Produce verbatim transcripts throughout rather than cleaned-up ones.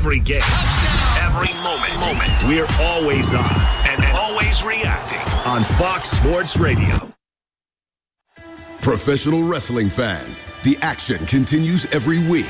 every game, every moment, moment. We're always on and always reacting on Fox Sports Radio. Professional wrestling fans, the action continues every week.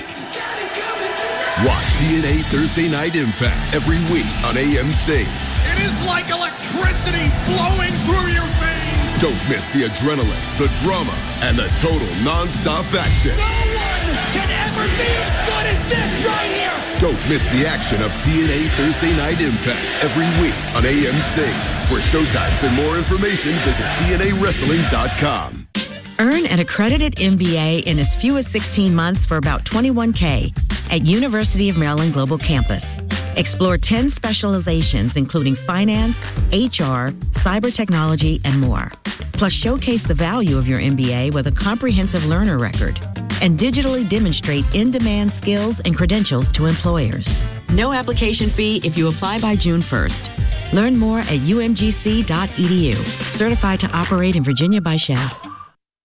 Watch T N A Thursday Night Impact every week on A M C. It is like electricity flowing through your veins. Don't miss the adrenaline, the drama, and the total non-stop action. No one can ever be as good as this right here. Don't miss the action of T N A Thursday Night Impact every week on A M C. For showtimes and more information, visit T N A wrestling dot com. Earn an accredited M B A in as few as sixteen months for about twenty-one thousand dollars at University of Maryland Global Campus. Explore ten specializations, including finance, H R, cyber technology, and more. Plus, showcase the value of your M B A with a comprehensive learner record and digitally demonstrate in-demand skills and credentials to employers. No application fee if you apply by June first. Learn more at U M G C dot E D U. Certified to operate in Virginia by S H A F.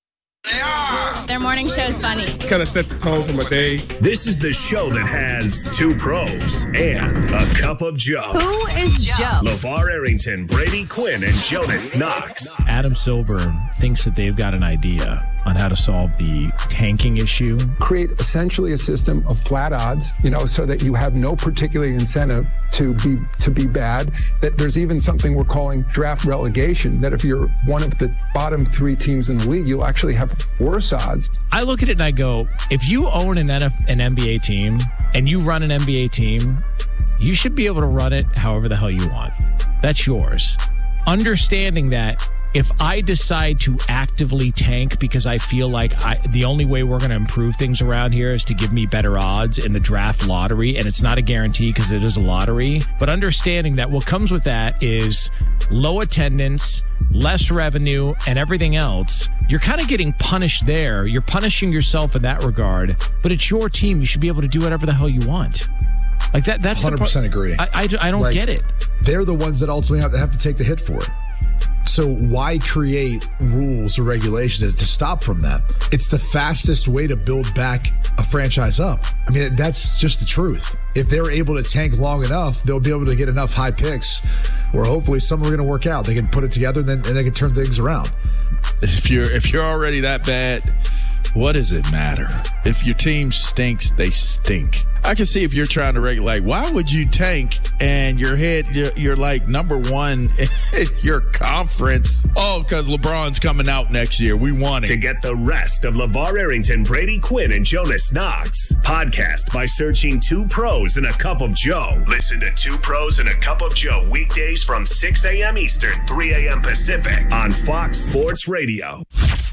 Their morning show is funny. Kind of set the tone for my day. This is the show that has two pros and a cup of Joe. Who is Joe? LeVar Arrington, Brady Quinn, and Jonas Knox. Adam Silver thinks that they've got an idea on how to solve the tanking issue. Create essentially a system of flat odds, you know, so that you have no particular incentive to be to be bad. That there's even something we're calling draft relegation, that if you're one of the bottom three teams in the league, you'll actually have worse odds. I look at it and I go, if you own an N F, an N B A team and you run an N B A team, you should be able to run it however the hell you want. That's yours. Understanding that if I decide to actively tank because I feel like I, the only way we're going to improve things around here is to give me better odds in the draft lottery, and it's not a guarantee because it is a lottery, but understanding that what comes with that is low attendance, less revenue, and everything else, you're kind of getting punished there. You're punishing yourself in that regard, but it's your team. You should be able to do whatever the hell you want. Like that. That's one hundred percent agree. I, I, I don't like, get it. They're the ones that ultimately have to, have to take the hit for it. So why create rules or regulations to stop from that? It's the fastest way to build back a franchise up. I mean, that's just the truth. If they're able to tank long enough, they'll be able to get enough high picks where hopefully some are going to work out. They can put it together and then and they can turn things around. If you're if you're already that bad, what does it matter? If your team stinks, they stink. I can see if you're trying to regulate, why would you tank and your head, you're, you're like number one in your conference? Oh, because LeBron's coming out next year. We want it. To get the rest of LeVar Arrington, Brady Quinn, and Jonas Knox, podcast by searching Two Pros and a Cup of Joe. Listen to Two Pros and a Cup of Joe weekdays from six a.m. Eastern, three a.m. Pacific on Fox Sports Radio.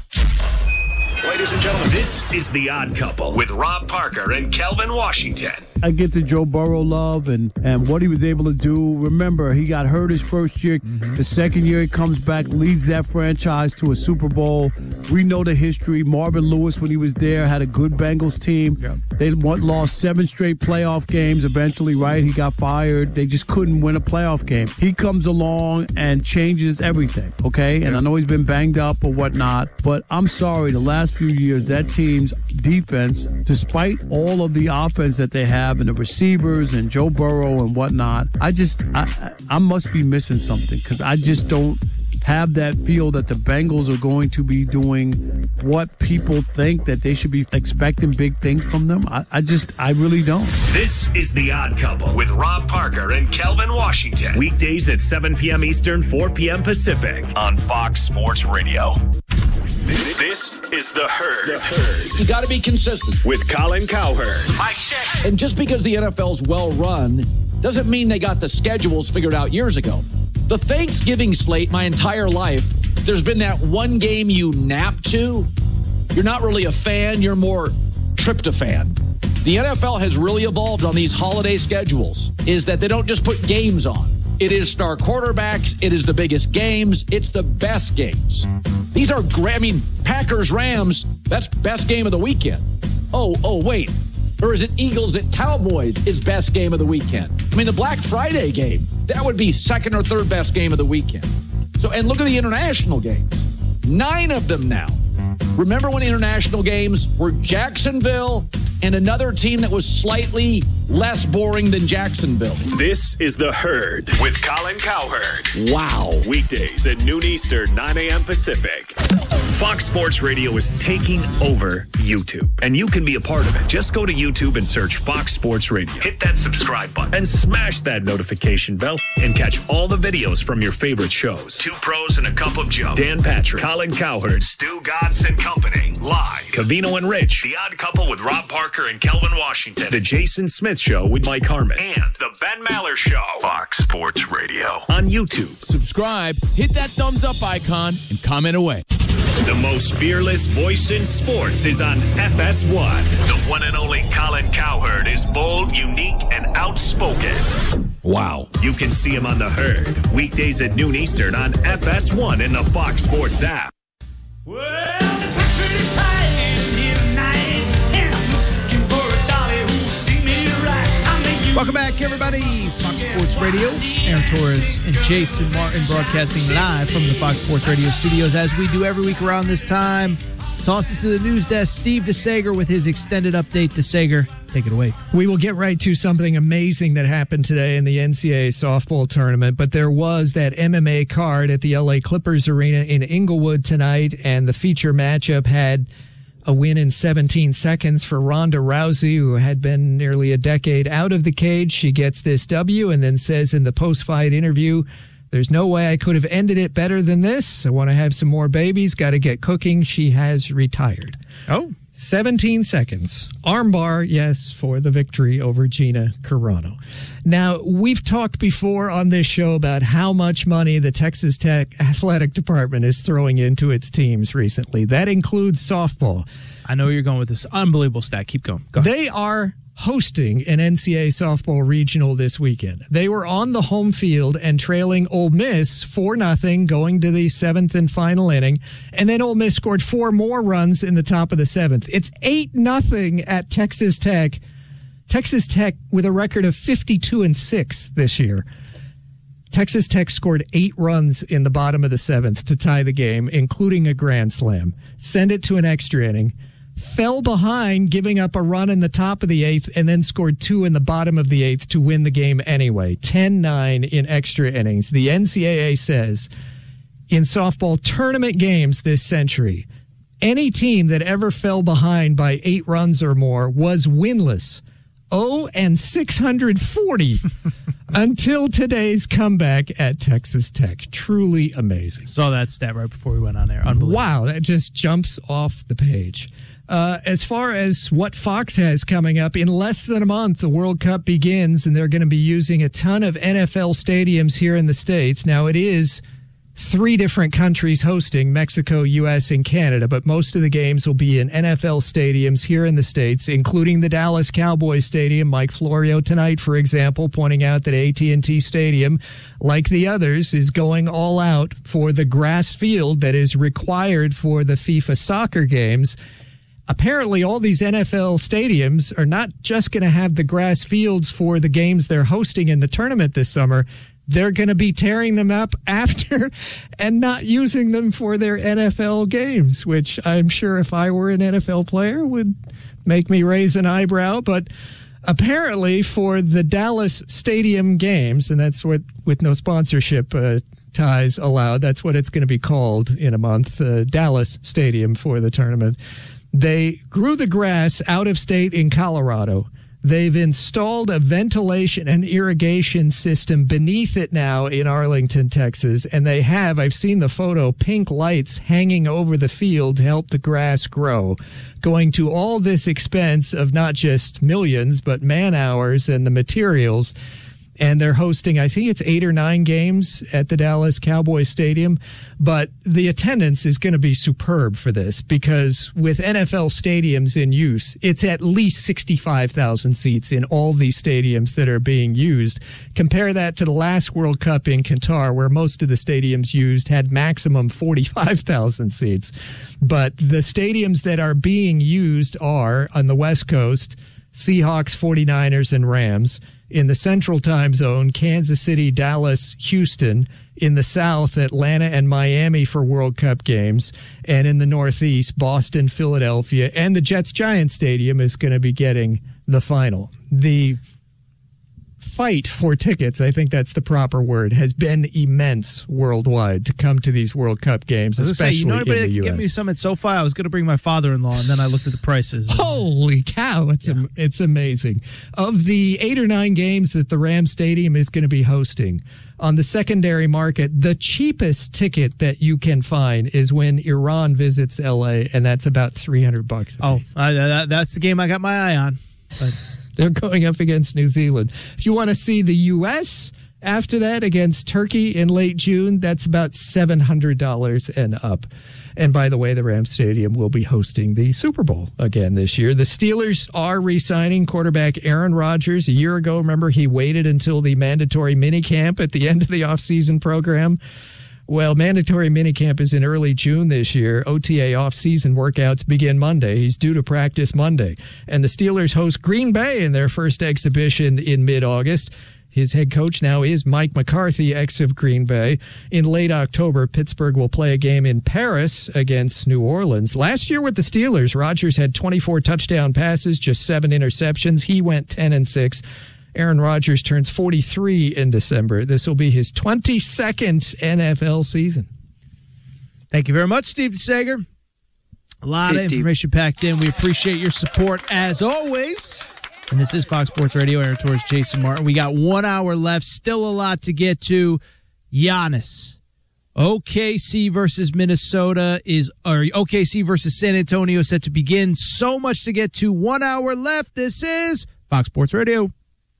Ladies and gentlemen, this is The Odd Couple with Rob Parker and Kelvin Washington. I get the Joe Burrow love and, and what he was able to do. Remember, he got hurt his first year. Mm-hmm. The second year he comes back, leads that franchise to a Super Bowl. We know the history. Marvin Lewis, when he was there, had a good Bengals team. Yep. They lost seven straight playoff games eventually, right? He got fired. They just couldn't win a playoff game. He comes along and changes everything, okay? And yep. I know he's been banged up or whatnot, but I'm sorry, the last few years, that team's defense, despite all of the offense that they have and the receivers and Joe Burrow and whatnot, I just, I, I must be missing something because I just don't have that feel that the Bengals are going to be doing what people think that they should be expecting big things from them. I, I just, I really don't. This is The Odd Couple with Rob Parker and Kelvin Washington. Weekdays at seven p.m. Eastern, four p.m. Pacific on Fox Sports Radio. This is The Herd. The Herd. You got to be consistent. With Colin Cowherd. Mike check. And just because the N F L's well run doesn't mean they got the schedules figured out years ago. The Thanksgiving slate, my entire life, there's been that one game you nap to. You're not really a fan. You're more tryptophan. The N F L has really evolved on these holiday schedules, is that they don't just put games on. It is star quarterbacks. It is the biggest games. It's the best games. These are great. I mean, Packers, Rams, that's best game of the weekend. Oh, oh, wait. Or is it Eagles at Cowboys is best game of the weekend? I mean, the Black Friday game, that would be second or third best game of the weekend. So, and look at the international games. Nine of them now. Remember when international games were Jacksonville, and another team that was slightly less boring than Jacksonville. This is The Herd with Colin Cowherd. Wow. Weekdays at noon Eastern, nine a.m. Pacific. Fox Sports Radio is taking over YouTube, and you can be a part of it. Just go to YouTube and search Fox Sports Radio. Hit that subscribe button and smash that notification bell and catch all the videos from your favorite shows. Two Pros and a Cup of Joe. Dan Patrick, Colin Cowherd, Stu Gatz and Company. Live. Covino and Rich. The Odd Couple with Rob Parker and Kelvin Washington. The Jason Smith Show with Mike Harmon. And The Ben Maller Show. Fox Sports Radio. On YouTube. Subscribe, hit that thumbs up icon, and comment away. The most fearless voice in sports is on F S one. The one and only Colin Cowherd is bold, unique, and outspoken. Wow. You can see him on The Herd, weekdays at noon Eastern on F S one and the Fox Sports app. Well, it's pretty tight here tonight, and I'm looking for a dolly who'll see me right. I mean, Welcome back, everybody. Fox Sports Radio. Aaron Torres and Jason Martin broadcasting live from the Fox Sports Radio studios as we do every week around this time. Tosses to the news desk, Steve DeSager with his extended update. DeSager, take it away. We will get right to something amazing that happened today in the N C double A softball tournament, but there was that M M A card at the L A Clippers Arena in Inglewood tonight, and the feature matchup had a win in seventeen seconds for Ronda Rousey, who had been nearly a decade out of the cage. She gets this W and then says in the post-fight interview, "There's no way I could have ended it better than this. I want to have some more babies. Got to get cooking." She has retired. Oh. seventeen seconds. Armbar, yes, for the victory over Gina Carano. Now, we've talked before on this show about how much money the Texas Tech athletic department is throwing into its teams recently. That includes softball. I know where you're going with this unbelievable stat. Keep going. Go ahead. They are hosting an N C double A softball regional this weekend. They were on the home field and trailing Ole Miss four nothing going to the seventh and final inning, and then Ole Miss scored four more runs in the top of the seventh. It's eight nothing at Texas Tech. Texas Tech with a record of fifty-two and six this year. Texas Tech scored eight runs in the bottom of the seventh to tie the game, including a grand slam. Send it to an extra inning. Fell behind, giving up a run in the top of the eighth, and then scored two in the bottom of the eighth to win the game anyway. ten nine in extra innings. The N C double A says in softball tournament games this century, any team that ever fell behind by eight runs or more was winless. oh and six hundred forty until today's comeback at Texas Tech. Truly amazing. Saw that stat right before we went on there. Unbelievable. Wow, that just jumps off the page. Uh, as far as what Fox has coming up, in less than a month, the World Cup begins, and they're going to be using a ton of N F L stadiums here in the States. Now, it is three different countries hosting, Mexico, U S, and Canada, but most of the games will be in N F L stadiums here in the States, including the Dallas Cowboys Stadium. Mike Florio tonight, for example, pointing out that A T and T Stadium, like the others, is going all out for the grass field that is required for the FIFA soccer games. Apparently, all these N F L stadiums are not just going to have the grass fields for the games they're hosting in the tournament this summer. They're going to be tearing them up after and not using them for their N F L games, which I'm sure if I were an N F L player would make me raise an eyebrow. But apparently for the Dallas Stadium games, and that's what with no sponsorship uh, ties allowed, that's what it's going to be called in a month, uh, Dallas Stadium for the tournament. They grew the grass out of state in Colorado. They've installed a ventilation and irrigation system beneath it now in Arlington, Texas. And they have, I've seen the photo, pink lights hanging over the field to help the grass grow. Going to all this expense of not just millions, but man hours and the materials. And they're hosting, I think it's eight or nine games at the Dallas Cowboys Stadium. But the attendance is going to be superb for this because with N F L stadiums in use, it's at least sixty-five thousand seats in all these stadiums that are being used. Compare that to the last World Cup in Qatar, where most of the stadiums used had maximum forty-five thousand seats. But the stadiums that are being used are on the West Coast, Seahawks, 49ers, and Rams. In the Central Time Zone, Kansas City, Dallas, Houston. In the South, Atlanta and Miami for World Cup games. And in the Northeast, Boston, Philadelphia. And the Jets-Giants Stadium is going to be getting the final. The fight for tickets, I think that's the proper word, has been immense worldwide to come to these World Cup games, I was gonna especially say, you know in anybody the that U can S. get me some at SoFi? I was going to bring my father-in-law, and then I looked at the prices. Holy cow, it's am- it's amazing. Of the eight or nine games that the Rams Stadium is going to be hosting, on the secondary market, the cheapest ticket that you can find is when Iran visits L A, and that's about three hundred bucks a Oh, piece. I, that, that's the game I got my eye on. But They're going up against New Zealand. If you want to see the U S after that against Turkey in late June, that's about seven hundred dollars and up. And by the way, the Rams Stadium will be hosting the Super Bowl again this year. The Steelers are re-signing quarterback Aaron Rodgers. A year ago, remember, he waited until the mandatory minicamp at the end of the offseason program. Well, mandatory minicamp is in early June this year. O T A off-season workouts begin Monday. He's due to practice Monday. And the Steelers host Green Bay in their first exhibition in mid-August. His head coach now is Mike McCarthy, ex of Green Bay. In late October, Pittsburgh will play a game in Paris against New Orleans. Last year with the Steelers, Rodgers had twenty-four touchdown passes, just seven interceptions. He went ten and six. Aaron Rodgers turns forty-three in December. This will be his twenty-second N F L season. thank you very much, Steve DeSager. A lot Hey, of Steve. information packed in. We appreciate your support as always. And this is Fox Sports Radio. Aaron Torres, Jason Martin. We got one hour left. Still a lot to get to. Giannis. O K C versus Minnesota is, or O K C versus San Antonio set to begin. So much to get to. One hour left. This is Fox Sports Radio.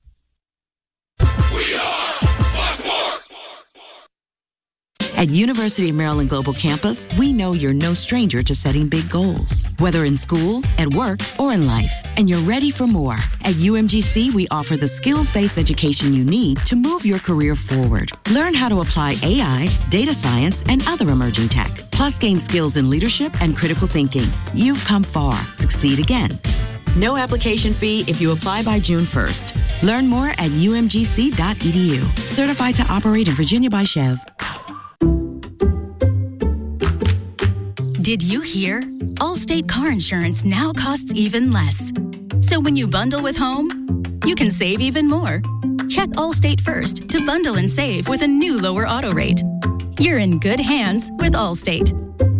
At University of Maryland Global Campus, we know you're no stranger to setting big goals, whether in school, at work, or in life, and you're ready for more. At U M G C, we offer the skills-based education you need to move your career forward. Learn how to apply A I, data science, and other emerging tech, plus gain skills in leadership and critical thinking. You've come far. Succeed again. No application fee if you apply by June first. Learn more at U M G C dot E D U. Certified to operate in Virginia by Chev. Did you hear? Allstate car insurance now costs even less. So when you bundle with home, you can save even more. Check Allstate first to bundle and save with a new lower auto rate. You're in good hands with Allstate.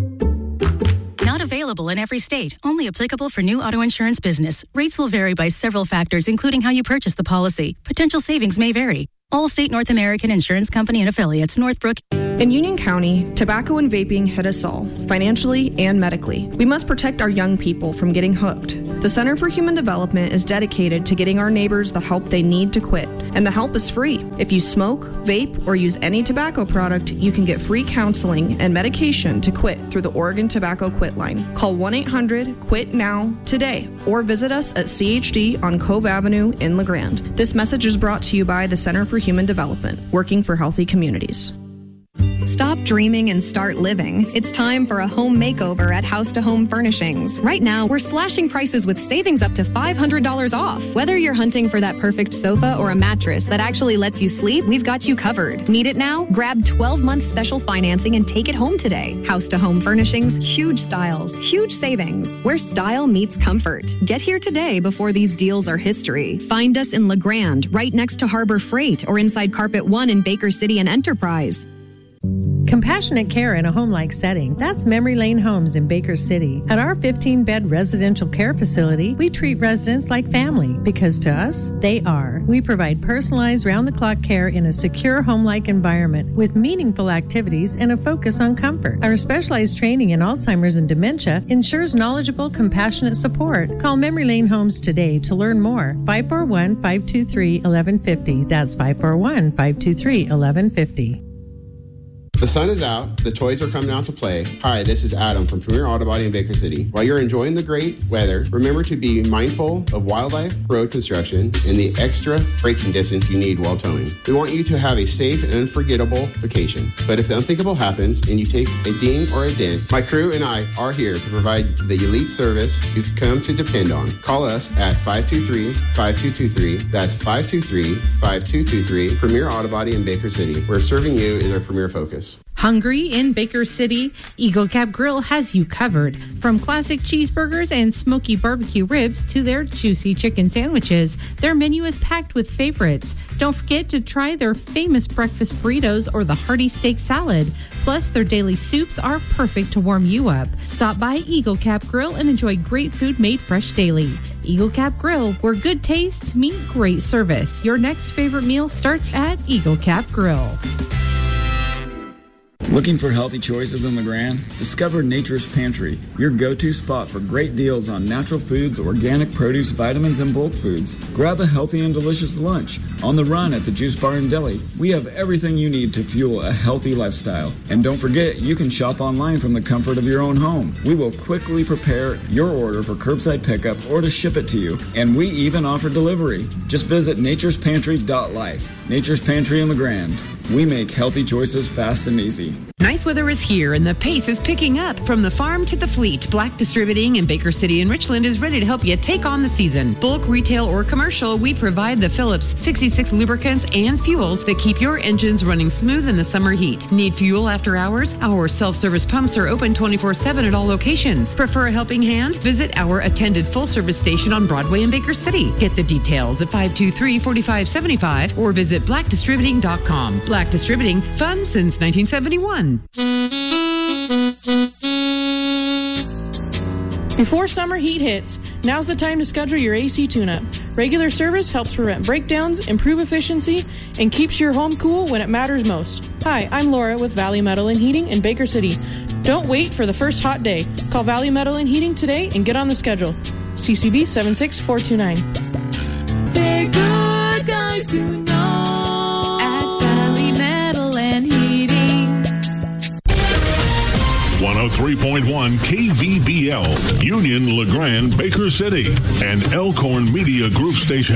Not available in every state. Only applicable for new auto insurance business. Rates will vary by several factors, including how you purchase the policy. Potential savings may vary. Allstate North American Insurance Company and affiliates, Northbrook. In Union County, tobacco and vaping hit us all, financially and medically. We must protect our young people from getting hooked. The Center for Human Development is dedicated to getting our neighbors the help they need to quit, and the help is free. If you smoke, vape, or use any tobacco product, you can get free counseling and medication to quit through the Oregon Tobacco Quit Line. Call one eight hundred quit now today, or visit us at C H D on Cove Avenue in La Grande. This message is brought to you by the Center for Human Development, working for healthy communities. Stop dreaming and start living. It's time for a home makeover at House to Home Furnishings. Right now, we're slashing prices with savings up to five hundred dollars off. Whether you're hunting for that perfect sofa or a mattress that actually lets you sleep, we've got you covered. Need it now? Grab twelve months special financing and take it home today. House to Home Furnishings, huge styles, huge savings. Where style meets comfort. Get here today before these deals are history. Find us in La Grande, right next to Harbor Freight, or inside Carpet One in Baker City and Enterprise. Compassionate care in a home-like setting. That's Memory Lane Homes in Baker City. At our fifteen-bed residential care facility, we treat residents like family because to us, they are. We provide personalized round-the-clock care in a secure home-like environment with meaningful activities and a focus on comfort. Our specialized training in Alzheimer's and dementia ensures knowledgeable, compassionate support. Call Memory Lane Homes today to learn more. five four one, five two three, one one five zero. That's five four one, five two three, one one five zero. The sun is out. The toys are coming out to play. Hi, this is Adam from Premier Auto Body in Baker City. While you're enjoying the great weather, remember to be mindful of wildlife, road construction, and the extra braking distance you need while towing. We want you to have a safe and unforgettable vacation. But if the unthinkable happens and you take a ding or a dent, my crew and I are here to provide the elite service you've come to depend on. Call us at five two three, five two two three. That's five two three, five two two three. Premier Auto Body in Baker City, where serving you is our premier focus. Hungry in Baker City? Eagle Cap Grill has you covered. From classic cheeseburgers and smoky barbecue ribs to their juicy chicken sandwiches, their menu is packed with favorites. Don't forget to try their famous breakfast burritos or the hearty steak salad. Plus, their daily soups are perfect to warm you up. Stop by Eagle Cap Grill and enjoy great food made fresh daily. Eagle Cap Grill, where good taste meets great service. Your next favorite meal starts at Eagle Cap Grill. Looking for healthy choices in LeGrand? Discover Nature's Pantry, your go-to spot for great deals on natural foods, organic produce, vitamins, and bulk foods. Grab a healthy and delicious lunch. On the run at the Juice Bar and Deli, we have everything you need to fuel a healthy lifestyle. And don't forget, you can shop online from the comfort of your own home. We will quickly prepare your order for curbside pickup or to ship it to you. And we even offer delivery. Just visit natures pantry dot life. Nature's Pantry in LeGrand. We make healthy choices fast and easy. Nice weather is here and the pace is picking up. From the farm to the fleet, Black Distributing in Baker City and Richland is ready to help you take on the season. Bulk, retail, or commercial, we provide the Phillips sixty-six lubricants and fuels that keep your engines running smooth in the summer heat. Need fuel after hours? Our self-service pumps are open twenty-four seven at all locations. Prefer a helping hand? Visit our attended full-service station on Broadway in Baker City. Get the details at five two three, four five seven five or visit black distributing dot com. Black Distributing, fun since nineteen seventy-one. Before summer heat hits, now's the time to schedule your A C tune-up. Regular service helps prevent breakdowns, improve efficiency, and keeps your home cool when it matters most. Hi, I'm Laura with Valley Metal and Heating in Baker City. Don't wait for the first hot day. Call Valley Metal and Heating today and get on the schedule. C C B seven six four two nine. They're good guys to know at Valley Metal and Heating. one oh three point one K V B L, Union, LeGrand, Baker City, and Elkhorn Media Group Station.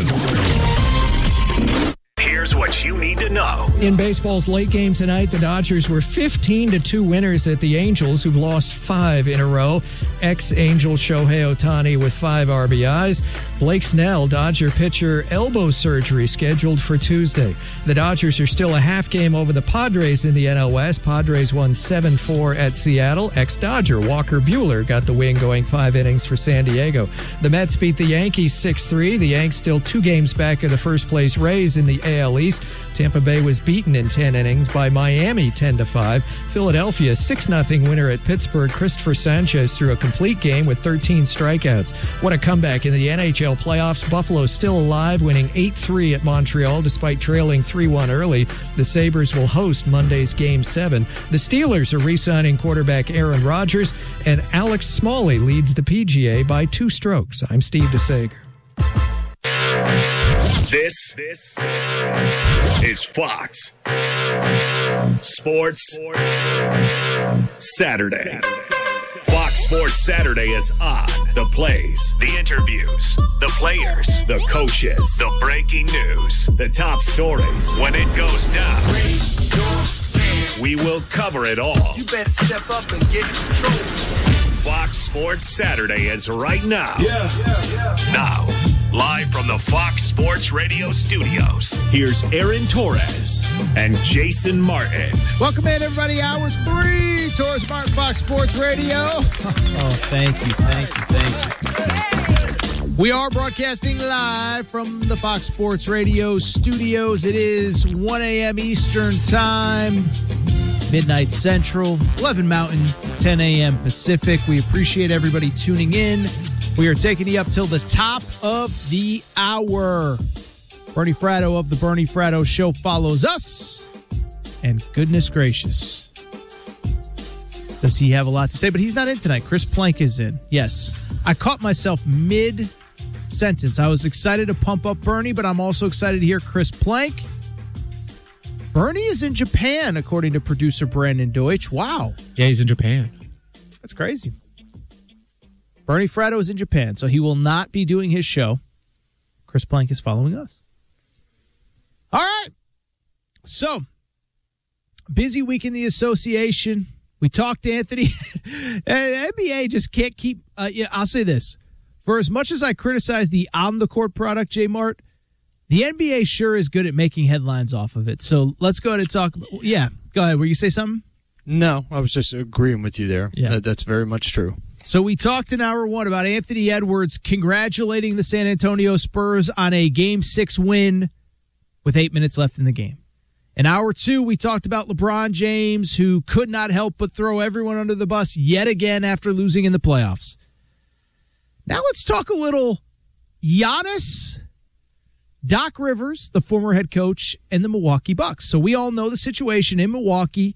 Here's what you need to know. In baseball's late game tonight, the Dodgers were fifteen to two winners at the Angels, who've lost five in a row. Ex-Angel Shohei Ohtani with five R B Is. Blake Snell, Dodger pitcher, elbow surgery scheduled for Tuesday. The Dodgers are still a half game over the Padres in the N L West. Padres won seven four at Seattle. Ex-Dodger Walker Buehler got the win, going five innings for San Diego. The Mets beat the Yankees six three. The Yanks still two games back of the first-place Rays in the A L East. Tampa Bay was beaten in ten innings by Miami ten to five. Philadelphia six nothing winner at Pittsburgh. Christopher Sanchez threw a complete game with thirteen strikeouts. What a comeback in the N H L playoffs. Buffalo still alive, winning eight three at Montreal despite trailing three one early. The Sabres will host Monday's Game seven. The Steelers are re-signing quarterback Aaron Rodgers, and Alex Smalley leads the P G A by two strokes. I'm Steve DeSager. This, this is Fox Sports Saturday. Fox Sports Saturday is on. The plays, the interviews, the players, the coaches, the breaking news, the top stories. When it goes down, we will cover it all. You better step up and get control. Fox Sports Saturday is right now. Yeah, yeah, yeah. Now, live from the Fox Sports Radio studios, here's Aaron Torres and Jason Martin. Welcome in, everybody. Hour three, Torres Martin, Fox Sports Radio. Oh, thank you, thank you, thank you. We are broadcasting live from the Fox Sports Radio studios. It is one a.m. Eastern Time, midnight Central, eleven Mountain, ten a.m. Pacific. We appreciate everybody tuning in. We are taking you up till the top of the hour. Bernie Fratto of the Bernie Fratto Show follows us. And goodness gracious, does he have a lot to say? But he's not in tonight. Chris Plank is in. Yes. I caught myself mid-sentence. I was excited to pump up Bernie, but I'm also excited to hear Chris Plank. Bernie is in Japan, according to producer Brandon Deutsch. Wow. Yeah, he's in Japan. That's crazy. Bernie Fratto is in Japan, so he will not be doing his show. Chris Plank is following us. All right. So, busy week in the association. We talked to Anthony. N B A just can't keep. Uh, yeah, I'll say this: for as much as I criticize the on-the-court product, J Mart, the N B A sure is good at making headlines off of it. So let's go ahead and talk. About, yeah, go ahead. Were you say something? No, I was just agreeing with you there. Yeah, that, that's very much true. So we talked in hour one about Anthony Edwards congratulating the San Antonio Spurs on a Game Six win with eight minutes left in the game. In hour two, we talked about LeBron James, who could not help but throw everyone under the bus yet again after losing in the playoffs. Now let's talk a little Giannis, Doc Rivers, the former head coach, and the Milwaukee Bucks. So we all know the situation in Milwaukee.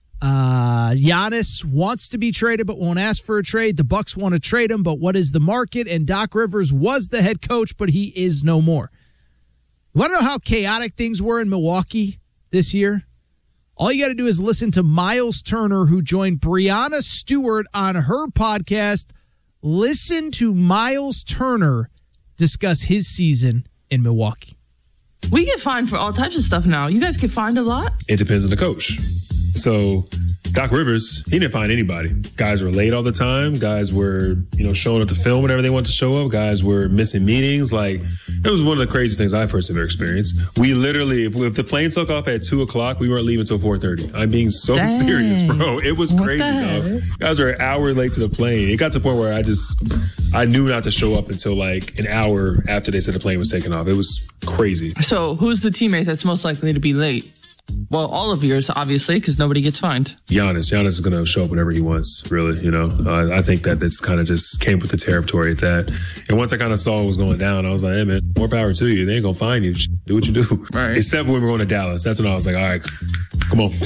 Uh, Giannis wants to be traded but won't ask for a trade. The Bucks want to trade him, but what is the market? And Doc Rivers was the head coach, but he is no more. You want to know how chaotic things were in Milwaukee this year? All you got to do is listen to Miles Turner, who joined Breanna Stewart on her podcast. Listen to Miles Turner discuss his season in Milwaukee. We get fined for all types of stuff now. You guys get fined a lot? It depends on the coach. So Doc Rivers, he didn't find anybody. Guys were late all the time. Guys were, you know, showing up to film whenever they wanted to show up. Guys were missing meetings. Like, it was one of the craziest things I personally ever experienced. We literally, if, if the plane took off at two o'clock, we weren't leaving until four thirty. I'm being so Dang. serious, bro. It was What crazy, the dog. Guys were an hour late to the plane. It got to the point where I just, I knew not to show up until like an hour after they said the plane was taking off. It was crazy. So who's the teammate that's most likely to be late? Well, all of yours, obviously, because nobody gets fined. Giannis. Giannis is going to show up whenever he wants, really, you know. Uh, I think that that's kind of just came with the territory at that. And once I kind of saw what was going down, I was like, hey, man, more power to you. They ain't going to find you. Just do what you do. Right. Except when we were going to Dallas. That's when I was like, all right, come on.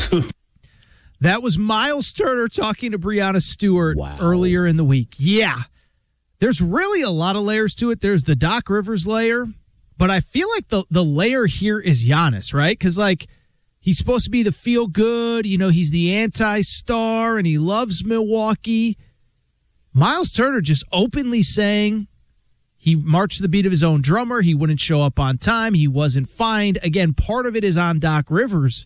That was Miles Turner talking to Breanna Stewart earlier in the week. Yeah. There's really a lot of layers to it. There's the Doc Rivers layer, but I feel like the, the layer here is Giannis, right? Because, like, he's supposed to be the feel-good, you know, he's the anti-star, and he loves Milwaukee. Miles Turner just openly saying he marched to the beat of his own drummer, he wouldn't show up on time, he wasn't fined. Again, part of it is on Doc Rivers.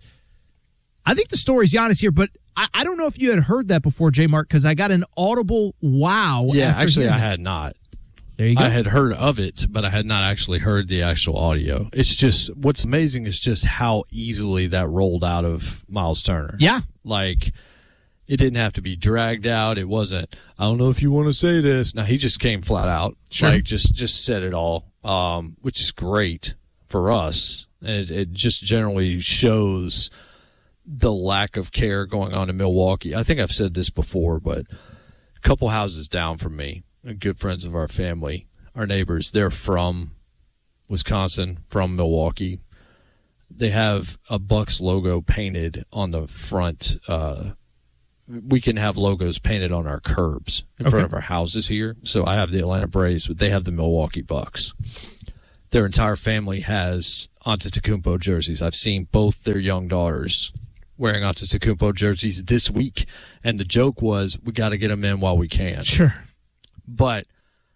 I think the story's Giannis here, but I, I don't know if you had heard that before, J. Mark, because I got an audible wow. Yeah, after actually, I hearing had not. There you go. I had heard of it, but I had not actually heard the actual audio. It's just, what's amazing is just how easily that rolled out of Miles Turner. Yeah. Like, it didn't have to be dragged out. It wasn't, I don't know if you want to say this. No, he just came flat out. Sure. Like, just, just said it all, um, which is great for us. And it, it just generally shows the lack of care going on in Milwaukee. I think I've said this before, but a couple houses down from me, good friends of our family, our neighbors, they're from Wisconsin, from Milwaukee. They have a Bucks logo painted on the front. Uh, we can have logos painted on our curbs in Okay. front of our houses here. So I have the Atlanta Braves, but they have the Milwaukee Bucks. Their entire family has Antetokounmpo jerseys. I've seen both their young daughters wearing Antetokounmpo jerseys this week. And the joke was, we got to get them in while we can. Sure. But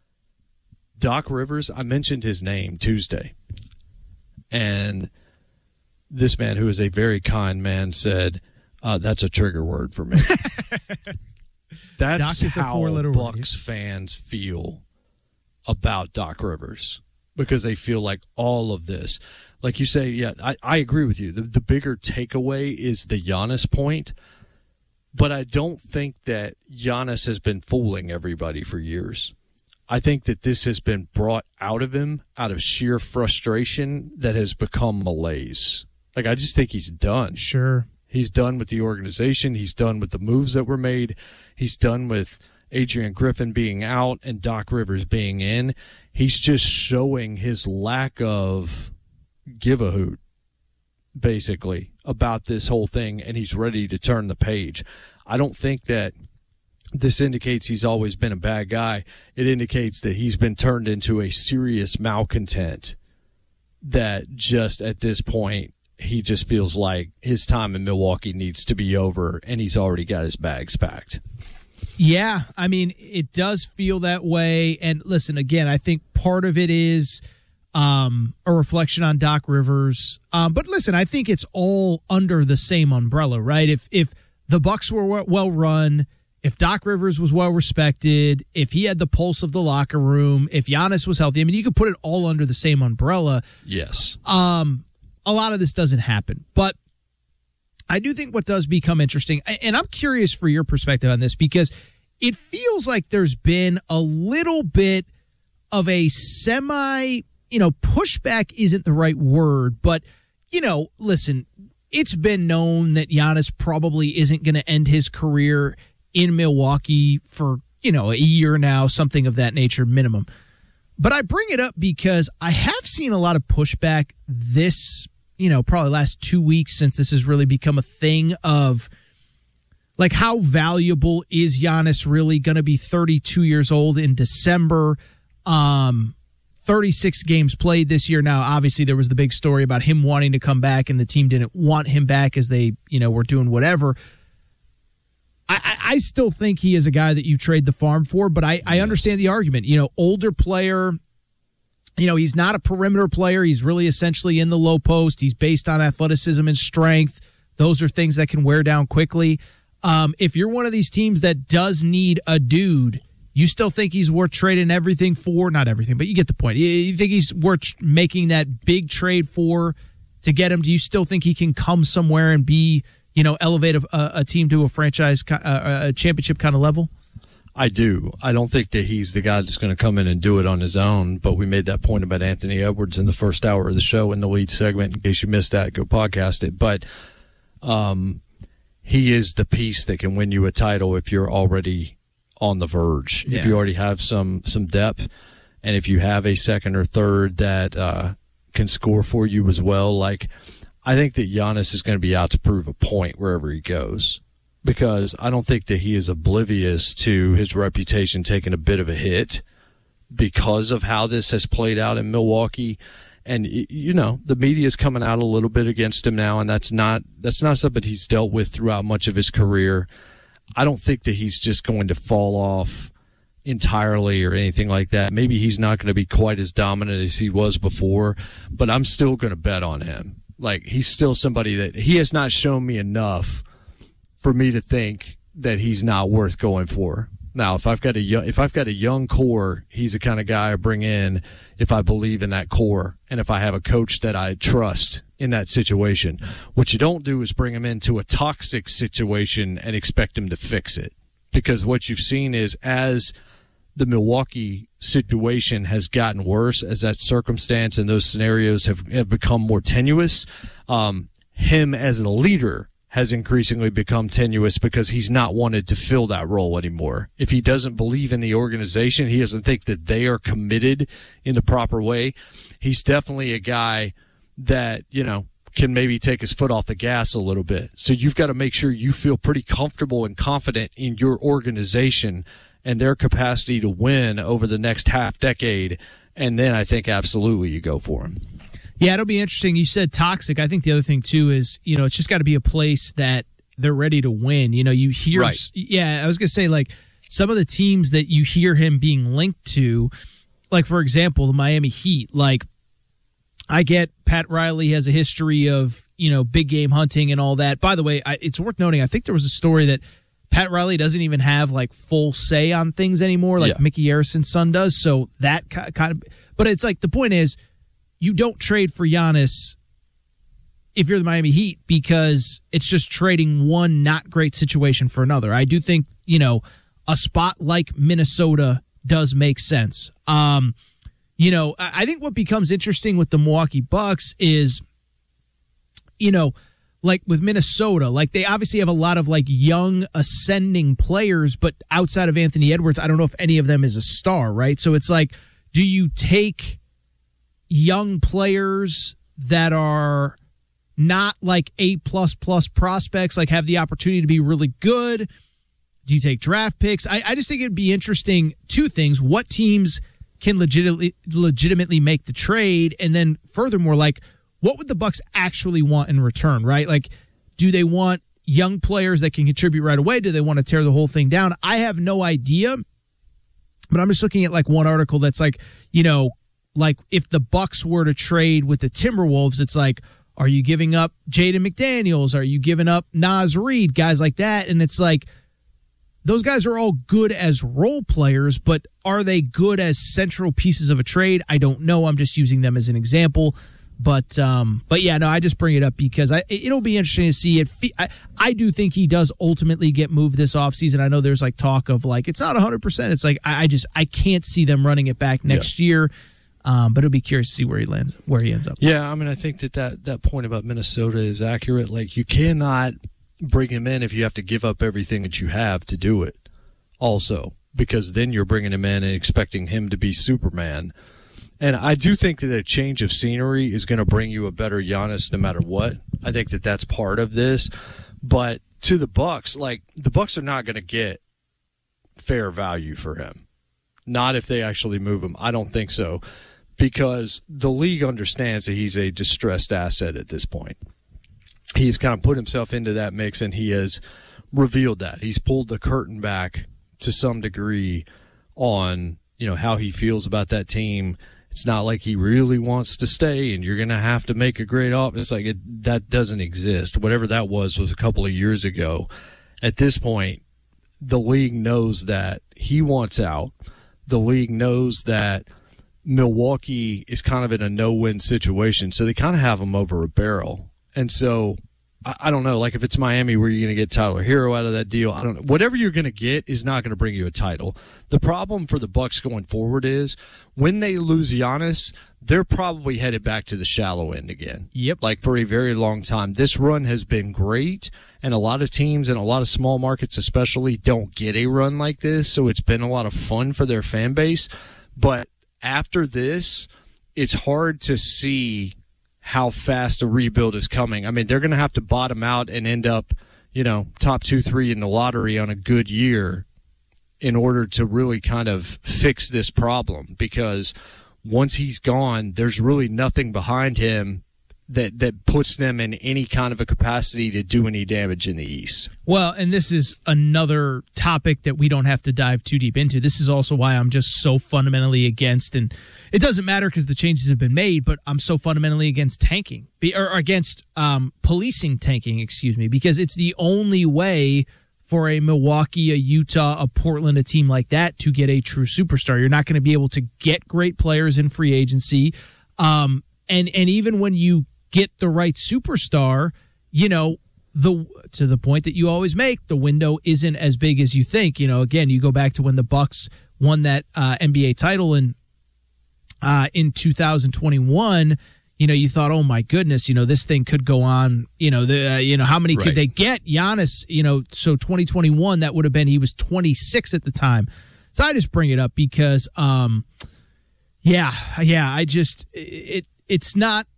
Doc Rivers, I mentioned his name Tuesday, and this man, who is a very kind man, said, uh, that's a trigger word for me. That's Doc is a how four-letter word. Bucks fans feel about Doc Rivers, because they feel like all of this, like you say, yeah, I, I agree with you. The, the bigger takeaway is the Giannis point. But I don't think that Giannis has been fooling everybody for years. I think that this has been brought out of him out of sheer frustration that has become malaise. Like, I just think he's done. Sure. He's done with the organization. He's done with the moves that were made. He's done with Adrian Griffin being out and Doc Rivers being in. He's just showing his lack of give a hoot, basically, about this whole thing, and he's ready to turn the page. I don't think that this indicates he's always been a bad guy. It indicates that he's been turned into a serious malcontent that just at this point he just feels like his time in Milwaukee needs to be over, and he's already got his bags packed. Yeah, I mean, it does feel that way. And listen, again, I think part of it is um, a reflection on Doc Rivers. Um, but listen, I think it's all under the same umbrella, right? If if the Bucks were well run, if Doc Rivers was well respected, if he had the pulse of the locker room, if Giannis was healthy, I mean, you could put it all under the same umbrella. Yes. Um, a lot of this doesn't happen, but I do think what does become interesting, and I'm curious for your perspective on this, because it feels like there's been a little bit of a semi, you know, pushback isn't the right word, but, you know, listen, it's been known that Giannis probably isn't going to end his career in Milwaukee for, you know, a year now, something of that nature minimum. But I bring it up because I have seen a lot of pushback this, you know, probably last two weeks since this has really become a thing of, like, how valuable is Giannis really going to be thirty-two years old in December? Um, thirty-six games played this year. Now, obviously, there was the big story about him wanting to come back, and the team didn't want him back as they, you know, were doing whatever. I, I, I still think he is a guy that you trade the farm for, but I, I understand the argument. You know, older player, you know, he's not a perimeter player. He's really essentially in the low post. He's based on athleticism and strength. Those are things that can wear down quickly. Um, if you're one of these teams that does need a dude, you still think he's worth trading everything for? Not everything, but you get the point. You think he's worth making that big trade for to get him? Do you still think he can come somewhere and be, you know, elevate a, a team to a franchise, uh, a championship kind of level? I do. I don't think that he's the guy that's going to come in and do it on his own, but we made that point about Anthony Edwards in the first hour of the show in the lead segment. In case you missed that, go podcast it. But um, he is the piece that can win you a title if you're already on the verge, yeah. If you already have some some depth, and if you have a second or third that uh, can score for you as well. Like, I think that Giannis is going to be out to prove a point wherever he goes, because I don't think that he is oblivious to his reputation taking a bit of a hit because of how this has played out in Milwaukee. And, you know, the media is coming out a little bit against him now, and that's not that's not something he's dealt with throughout much of his career. I don't think that he's just going to fall off entirely or anything like that. Maybe he's not going to be quite as dominant as he was before, but I'm still going to bet on him. Like, he's still somebody that he has not shown me enough for me to think that he's not worth going for. Now, if I've got a young, if I've got a young core, he's the kind of guy I bring in if I believe in that core and if I have a coach that I trust in that situation. What you don't do is bring him into a toxic situation and expect him to fix it, because what you've seen is as the Milwaukee situation has gotten worse, as that circumstance and those scenarios have, have become more tenuous, um, him as a leader has increasingly become tenuous because he's not wanted to fill that role anymore. If he doesn't believe in the organization, he doesn't think that they are committed in the proper way, he's definitely a guy that, you know, can maybe take his foot off the gas a little bit. So you've got to make sure you feel pretty comfortable and confident in your organization and their capacity to win over the next half decade. And then I think absolutely you go for him. Yeah, it'll be interesting. You said toxic. I think the other thing, too, is, you know, it's just got to be a place that they're ready to win. You know, you hear, right. yeah, I was going to say, like, some of the teams that you hear him being linked to, like, for example, the Miami Heat, like, I get Pat Riley has a history of, you know, big game hunting and all that. By the way, I, it's worth noting, I think there was a story that Pat Riley doesn't even have, like, full say on things anymore, like yeah. Mickey Harrison's son does. So that kind of, but it's like, the point is, you don't trade for Giannis if you're the Miami Heat, because it's just trading one not great situation for another. I do think, you know, a spot like Minnesota does make sense. Um, you know, I think what becomes interesting with the Milwaukee Bucks is, you know, like with Minnesota, like they obviously have a lot of like young ascending players, but outside of Anthony Edwards, I don't know if any of them is a star, right? So it's like, do you take young players that are not like A plus plus prospects, like have the opportunity to be really good? Do you take draft picks? I, I just think it'd be interesting. Two things: what teams can legitimately legitimately make the trade, and then furthermore, like, what would the Bucks actually want in return, right? Like, do they want young players that can contribute right away? Do they want to tear the whole thing down? I have no idea, but I'm just looking at like one article that's like, you know, like if the Bucks were to trade with the Timberwolves, it's like, are you giving up Jaden McDaniels? Are you giving up Naz Reid? Guys like that. And it's like, those guys are all good as role players, but are they good as central pieces of a trade? I don't know. I'm just using them as an example. But um, but yeah, no, I just bring it up because I, it'll be interesting to see it. I, I do think he does ultimately get moved this offseason. I know there's like talk of like, it's not one hundred percent. It's like, I, I just, I can't see them running it back next yeah. year. Um, but it'll be curious to see where he lands, where he ends up. Yeah, I mean, I think that, that that point about Minnesota is accurate. Like, you cannot bring him in if you have to give up everything that you have to do it also, because then you're bringing him in and expecting him to be Superman. And I do think that a change of scenery is going to bring you a better Giannis no matter what. I think that that's part of this. But to the Bucks, like, the Bucks are not going to get fair value for him. Not if they actually move him. I don't think so, because the league understands that he's a distressed asset at this point. He's kind of put himself into that mix, and he has revealed that. He's pulled the curtain back to some degree on, you know, how he feels about that team. It's not like he really wants to stay and you're going to have to make a great offer. It's like it, that doesn't exist. Whatever that was was a couple of years ago. At this point, the league knows that he wants out. The league knows that Milwaukee is kind of in a no-win situation, so they kind of have him over a barrel. And so, I, I don't know, like if it's Miami, where you're going to get Tyler Hero out of that deal, I don't know. Whatever you're going to get is not going to bring you a title. The problem for the Bucks going forward is when they lose Giannis, they're probably headed back to the shallow end again. Yep. Like for a very long time. This run has been great, and a lot of teams and a lot of small markets especially don't get a run like this, so it's been a lot of fun for their fan base. But after this, it's hard to see how fast a rebuild is coming. I mean, they're going to have to bottom out and end up, you know, top two, three in the lottery on a good year in order to really kind of fix this problem, because once he's gone, there's really nothing behind him that, that puts them in any kind of a capacity to do any damage in the East. Well, and this is another topic that we don't have to dive too deep into. This is also why I'm just so fundamentally against, and it doesn't matter because the changes have been made, but I'm so fundamentally against tanking, or against um, policing tanking, excuse me, because it's the only way for a Milwaukee, a Utah, a Portland, a team like that to get a true superstar. You're not going to be able to get great players in free agency. Um, and, and even when you get the right superstar, you know, the to the point that you always make, the window isn't as big as you think. You know, again, you go back to when the Bucks won that uh, N B A title in uh, in two thousand twenty-one. You know, you thought, oh my goodness, you know, this thing could go on. You know, the uh, you know how many right. could they get? Giannis, you know, so twenty twenty-one, that would have been, he was twenty-six at the time. So I just bring it up because, um, yeah, yeah, I just it it's not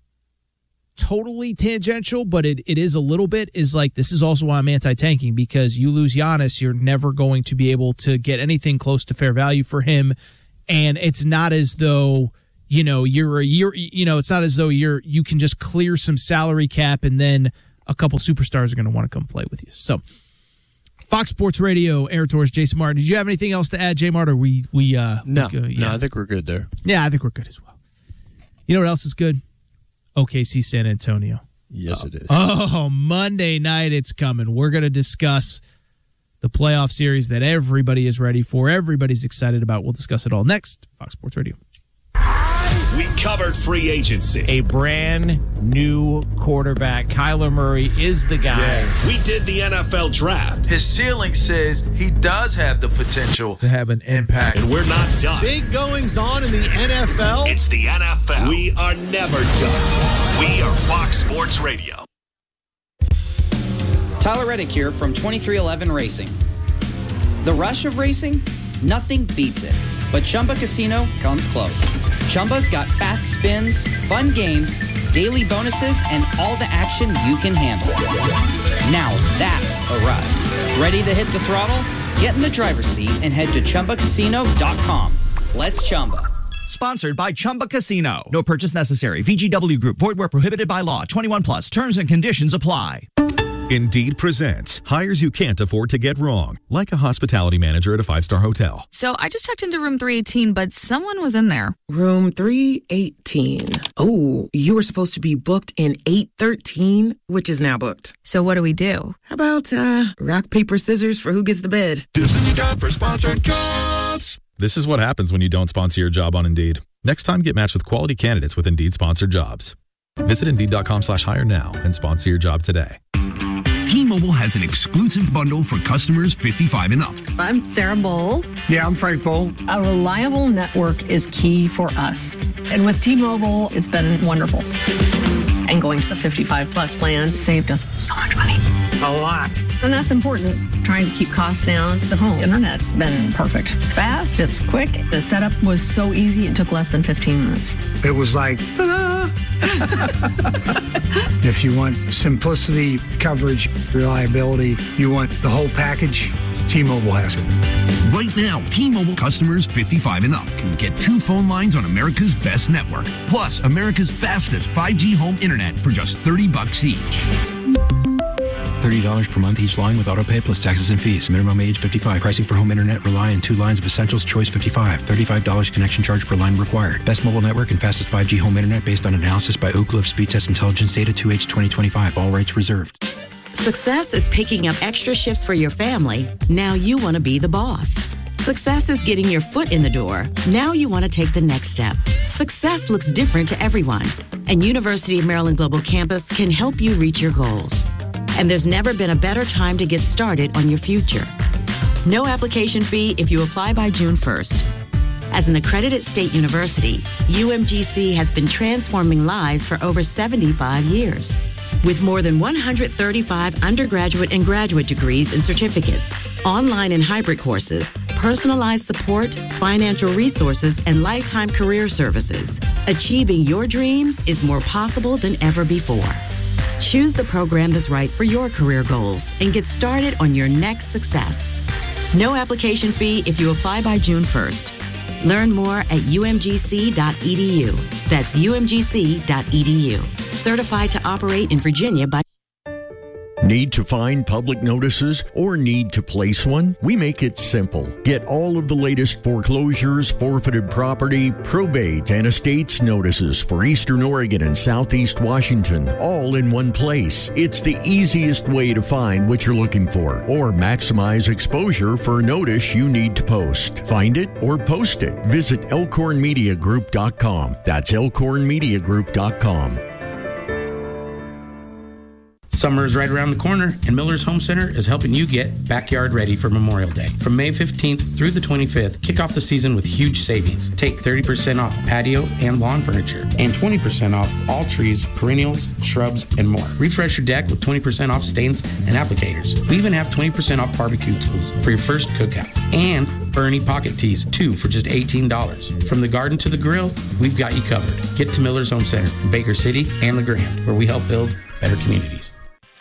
totally tangential, but it, it is a little bit. Is like, this is also why I'm anti-tanking, because you lose Giannis, you're never going to be able to get anything close to fair value for him, and it's not as though, you know, you're a year, you know, it's not as though you're, you can just clear some salary cap and then a couple superstars are going to want to come play with you. So, Fox Sports Radio, Aaron Torres, Jason Martin. Did you have anything else to add, J Mart? Or we, we, uh, no, we go, yeah. no, I think we're good there. Yeah, I think we're good as well. You know what else is good? O K C San Antonio. Yes, oh. it is. Oh, Monday night, it's coming. We're going to discuss the playoff series that everybody is ready for, everybody's excited about. We'll discuss it all next. Fox Sports Radio. We covered free agency. A brand new quarterback. Kyler Murray is the guy. Yeah. We did the N F L draft. His ceiling says he does have the potential to have an impact. And we're not done. Big goings on in the N F L. It's the N F L. We are never done. We are Fox Sports Radio. Tyler Reddick here from twenty-three eleven Racing. The rush of racing? Nothing beats it. But Chumba Casino comes close. Chumba's got fast spins, fun games, daily bonuses, and all the action you can handle. Now that's a ride. Ready to hit the throttle? Get in the driver's seat and head to Chumba Casino dot com. Let's Chumba. Sponsored by Chumba Casino. No purchase necessary. V G W Group. Void where prohibited by law. twenty-one plus. Terms and conditions apply. Indeed presents hires you can't afford to get wrong, like a hospitality manager at a five-star hotel. So I just checked into room three eighteen, but someone was in there. Room three eighteen. Oh, you were supposed to be booked in eight thirteen, which is now booked. So what do we do? How about uh, rock, paper, scissors for who gets the bed? This is a job for sponsored jobs. This is what happens when you don't sponsor your job on Indeed. Next time, get matched with quality candidates with Indeed sponsored jobs. Visit Indeed.com slash hire now and sponsor your job today. T-Mobile has an exclusive bundle for customers fifty-five and up. I'm Sarah Bowl. Yeah, I'm Frank Bowl. A reliable network is key for us. And with T-Mobile, it's been wonderful. And going to the fifty-five plus plan saved us so much money. A lot. And that's important. Trying to keep costs down. The home internet's been perfect. It's fast, it's quick. The setup was so easy, it took less than fifteen minutes. It was like, ta-da! If you want simplicity, coverage, reliability, you want the whole package, T-Mobile has it. Right now, T-Mobile customers fifty-five and up can get two phone lines on America's best network, plus America's fastest five G home internet for just thirty bucks each. thirty dollars per month each line with autopay plus taxes and fees. Minimum age fifty-five. Pricing for home internet rely on two lines of Essentials Choice fifty-five. thirty-five dollars connection charge per line required. Best mobile network and fastest five G home internet based on analysis by Oak Cliff Speed Test Intelligence Data two H twenty twenty-five. All rights reserved. Success is picking up extra shifts for your family. Now you want to be the boss. Success is getting your foot in the door. Now you want to take the next step. Success looks different to everyone, and University of Maryland Global Campus can help you reach your goals. And there's never been a better time to get started on your future. No application fee if you apply by June first. As an accredited state university, U M G C has been transforming lives for over seventy-five years. With more than one hundred thirty-five undergraduate and graduate degrees and certificates, online and hybrid courses, personalized support, financial resources, and lifetime career services, achieving your dreams is more possible than ever before. Choose the program that's right for your career goals and get started on your next success. No application fee if you apply by June first. Learn more at U M G C dot E D U. That's U M G C dot E D U. Certified to operate in Virginia by... Need to find public notices or need to place one? We make it simple. Get all of the latest foreclosures, forfeited property, probate, and estates notices for Eastern Oregon and Southeast Washington, all in one place. It's the easiest way to find what you're looking for or maximize exposure for a notice you need to post. Find it or post it. Visit elkhorn media group dot com. That's elkhorn media group dot com. Summer is right around the corner, and Miller's Home Center is helping you get backyard ready for Memorial Day. From May fifteenth through the twenty-fifth, kick off the season with huge savings. Take thirty percent off patio and lawn furniture, and twenty percent off all trees, perennials, shrubs, and more. Refresh your deck with twenty percent off stains and applicators. We even have twenty percent off barbecue tools for your first cookout. And Bernie pocket tees, two for just eighteen dollars. From the garden to the grill, we've got you covered. Get to Miller's Home Center in Baker City and LeGrand, where we help build better communities.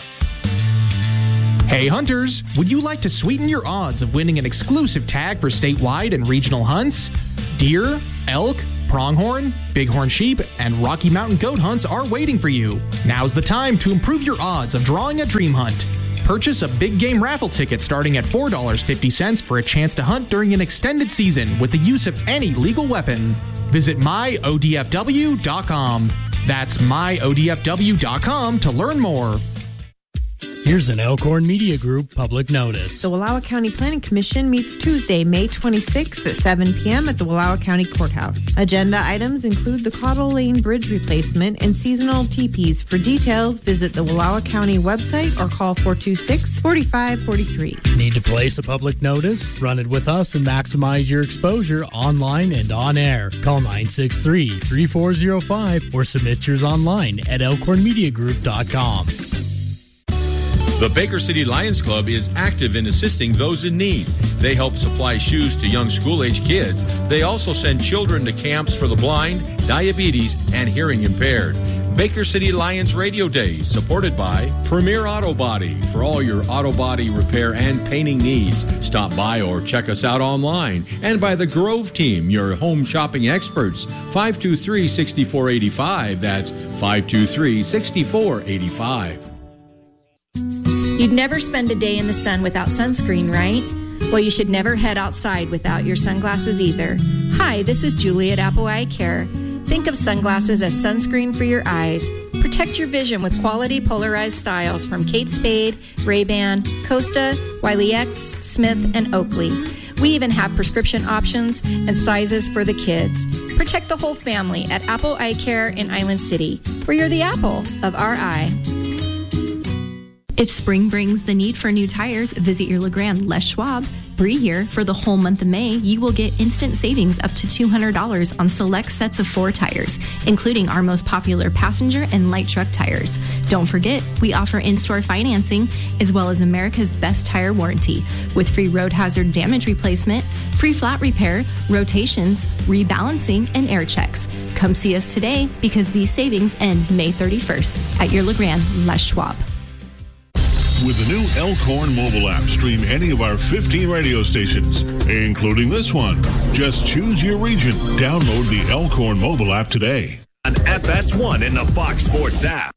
Hey hunters, would you like to sweeten your odds of winning an exclusive tag for statewide and regional hunts? Deer, elk, pronghorn, bighorn sheep, and Rocky Mountain goat hunts are waiting for you. Now's the time to improve your odds of drawing a dream hunt. Purchase a big game raffle ticket starting at four dollars and fifty cents for a chance to hunt during an extended season with the use of any legal weapon. Visit my O D F W dot com. That's my O D F W dot com to learn more. Here's an Elkhorn Media Group public notice. The Wallowa County Planning Commission meets Tuesday, May twenty-sixth at seven p.m. at the Wallowa County Courthouse. Agenda items include the Caudle Lane Bridge replacement and seasonal teepees. For details, visit the Wallowa County website or call four two six, four five four three. Need to place a public notice? Run it with us and maximize your exposure online and on air. Call nine six three, three four zero five or submit yours online at elkhorn media group dot com. The Baker City Lions Club is active in assisting those in need. They help supply shoes to young school-age kids. They also send children to camps for the blind, diabetes, and hearing impaired. Baker City Lions Radio Days, supported by Premier Auto Body. For all your auto body repair and painting needs, stop by or check us out online. And by the Grove Team, your home shopping experts. five two three, six four eight five. That's five two three, six four eight five. You'd never spend a day in the sun without sunscreen, right? Well, you should never head outside without your sunglasses either. Hi, this is Julie at Apple Eye Care. Think of sunglasses as sunscreen for your eyes. Protect your vision with quality polarized styles from Kate Spade, Ray-Ban, Costa, Wiley X, Smith, and Oakley. We even have prescription options and sizes for the kids. Protect the whole family at Apple Eye Care in Island City, where you're the apple of our eye. If spring brings the need for new tires, visit your LeGrand Les Schwab. Bree here. For the whole month of May, you will get instant savings up to two hundred dollars on select sets of four tires, including our most popular passenger and light truck tires. Don't forget, we offer in-store financing as well as America's best tire warranty with free road hazard damage replacement, free flat repair, rotations, rebalancing, and air checks. Come see us today because these savings end May thirty-first at your LeGrand Les Schwab. With the new Elkhorn mobile app, stream any of our fifteen radio stations, including this one. Just choose your region. Download the Elkhorn mobile app today. On F S one in the Fox Sports app.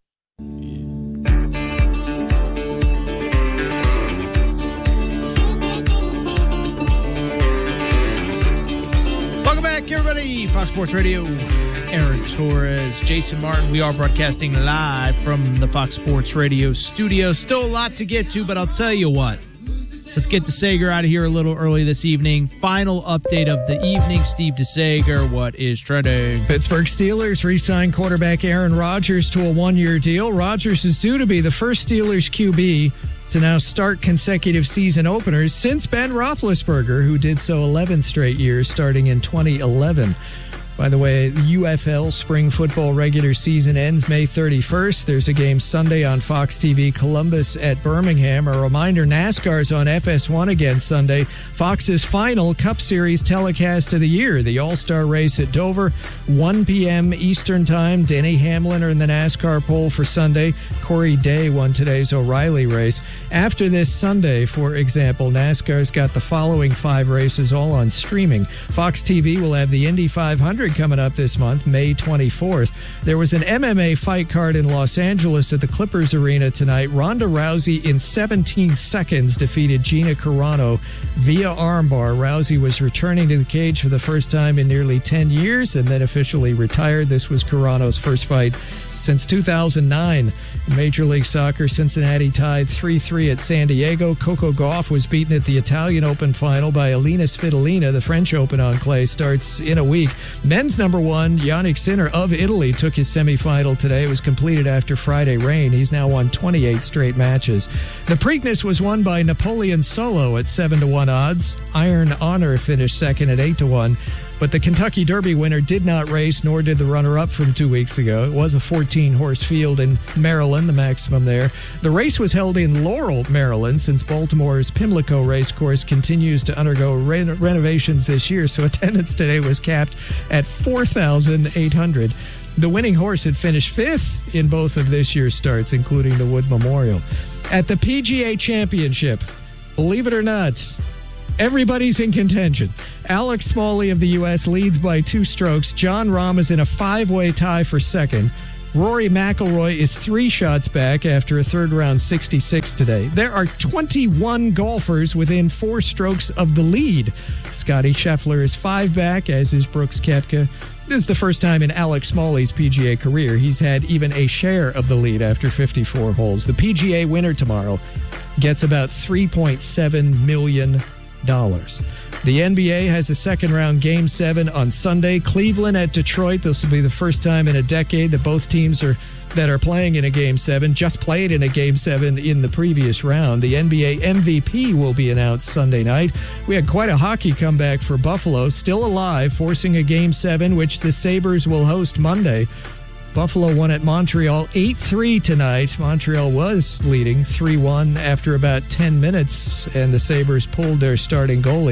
Welcome back, everybody. Fox Sports Radio. Aaron Torres, Jason Martin. We are broadcasting live from the Fox Sports Radio studio. Still a lot to get to, but I'll tell you what. Let's get DeSager out of here a little early this evening. Final update of the evening. Steve DeSager, what is trending? Pittsburgh Steelers re-signed quarterback Aaron Rodgers to a one-year deal. Rodgers is due to be the first Steelers Q B to now start consecutive season openers since Ben Roethlisberger, who did so eleven straight years starting in twenty eleven. By the way, the U F L spring football regular season ends May thirty-first. There's a game Sunday on Fox T V, Columbus at Birmingham. A reminder, NASCAR's on F S one again Sunday. Fox's final Cup Series telecast of the year, the All-Star race at Dover, one p.m. Eastern Time. Denny Hamlin are in the NASCAR pole for Sunday. Corey Day won today's O'Reilly race. After this Sunday, for example, NASCAR's got the following five races all on streaming. Fox T V will have the Indy five hundred coming up this month, May twenty-fourth. There was an M M A fight card in Los Angeles at the Clippers Arena tonight. Ronda Rousey in seventeen seconds defeated Gina Carano via armbar. Rousey was returning to the cage for the first time in nearly ten years and then officially retired. This was Carano's first fight since two thousand nine. In Major League Soccer, Cincinnati tied three three at San Diego. Coco Gauff was beaten at the Italian Open final by Alina Svitolina. The French Open on clay starts in a week. Men's number one, Yannick Sinner of Italy, took his semifinal today. It was completed after Friday rain. He's now won twenty-eight straight matches. The Preakness was won by Napoleon Solo at seven to one odds. Iron Honor finished second at eight to one. But the Kentucky Derby winner did not race, nor did the runner-up from two weeks ago. It was a fourteen-horse field in Maryland, the maximum there. The race was held in Laurel, Maryland, since Baltimore's Pimlico Racecourse continues to undergo re- renovations this year, so attendance today was capped at four thousand eight hundred. The winning horse had finished fifth in both of this year's starts, including the Wood Memorial. At the P G A Championship, believe it or not, everybody's in contention. Alex Smalley of the U S leads by two strokes. John Rahm is in a five-way tie for second. Rory McIlroy is three shots back after a third-round sixty-six today. There are twenty-one golfers within four strokes of the lead. Scotty Scheffler is five back, as is Brooks Koepka. This is the first time in Alex Smalley's P G A career he's had even a share of the lead after fifty-four holes. The P G A winner tomorrow gets about three point seven million dollars. The N B A has a second-round Game seven on Sunday. Cleveland at Detroit. This will be the first time in a decade that both teams are that are playing in a Game seven just played in a Game seven in the previous round. The N B A M V P will be announced Sunday night. We had quite a hockey comeback for Buffalo, still alive, forcing a Game seven, which the Sabres will host Monday. Buffalo won at Montreal eight three tonight. Montreal was leading three one after about ten minutes, and the Sabres pulled their starting goalie.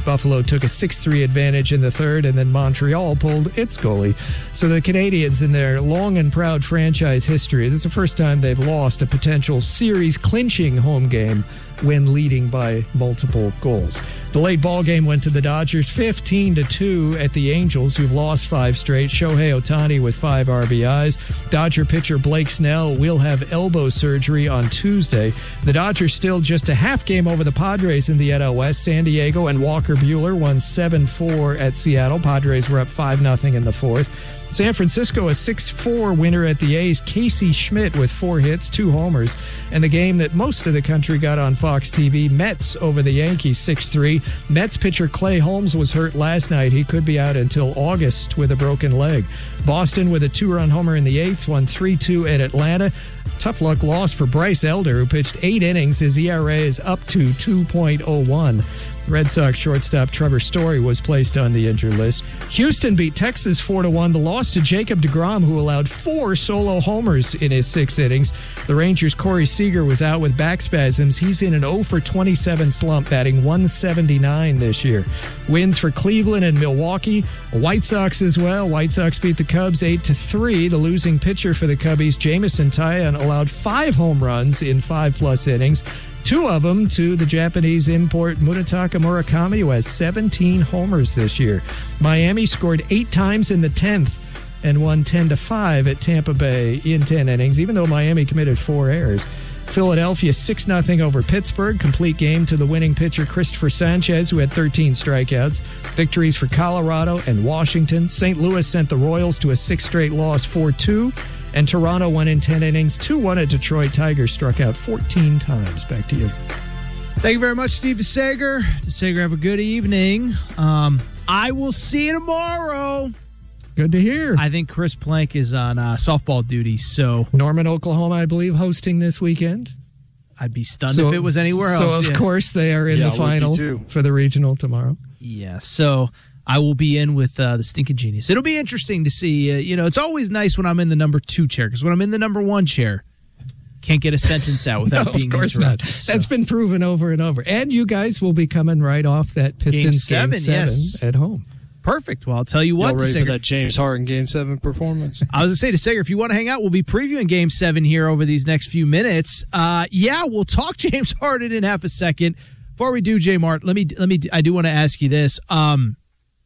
Buffalo took a six three advantage in the third, and then Montreal pulled its goalie. So the Canadiens, in their long and proud franchise history, this is the first time they've lost a potential series-clinching home game when leading by multiple goals. The late ball game went to the Dodgers fifteen to two at the Angels, who've lost five straight. Shohei Ohtani with five R B Is. Dodger pitcher Blake Snell will have elbow surgery on Tuesday. The Dodgers still just a half game over the Padres in the N L West. San Diego and Walker Buehler won seven four at Seattle. Padres were up five nothing in the fourth. San Francisco, a six four winner at the A's. Casey Schmidt with four hits, two homers. And the game that most of the country got on Fox T V, Mets over the Yankees six three. Mets pitcher Clay Holmes was hurt last night. He could be out until August with a broken leg. Boston with a two-run homer in the eighth, won three two at Atlanta. Tough luck loss for Bryce Elder, who pitched eight innings. His E R A is up to two point oh one. Red Sox shortstop Trevor Story was placed on the injured list. Houston beat Texas four to one. The loss to Jacob deGrom, who allowed four solo homers in his six innings. The Rangers' Corey Seager was out with back spasms. He's in an oh for twenty-seven slump, batting one seventy-nine this year. Wins for Cleveland and Milwaukee. White Sox as well. White Sox beat the Cubs eight to three. The losing pitcher for the Cubbies, Jameson Taillon, allowed five home runs in five-plus innings. Two of them to the Japanese import Munetaka Murakami, who has seventeen homers this year. Miami scored eight times in the tenth and won ten to five at Tampa Bay in ten innings, even though Miami committed four errors. Philadelphia six nothing over Pittsburgh. Complete game to the winning pitcher Christopher Sanchez, who had thirteen strikeouts. Victories for Colorado and Washington. Saint Louis sent the Royals to a six straight loss, four two. And Toronto won in ten innings, two one at Detroit. Tigers struck out fourteen times. Back to you. Thank you very much, Steve DeSager. DeSager, have a good evening. Um, I will see you tomorrow. Good to hear. I think Chris Plank is on uh, softball duty, so... Norman, Oklahoma, I believe, hosting this weekend. I'd be stunned so, if it was anywhere so else. So, of yeah. course, they are in yeah, the final for the regional tomorrow. Yeah, so... I will be in with uh, the Stinking Genius. It'll be interesting to see. Uh, you know, it's always nice when I'm in the number two chair, because when I'm in the number one chair, can't get a sentence out without no, being interrupted. Of course not. So. That's been proven over and over. And you guys will be coming right off that Pistons game seven, game seven yes. at home. Perfect. Well, I'll tell you what. Y'all ready DeSager, for that James Harden Game seven performance? I was going to say, DeSager, if you want to hang out, we'll be previewing Game seven here over these next few minutes. Uh, yeah, we'll talk James Harden in half a second. Before we do, J Mart, let me, let me, I do want to ask you this. Um,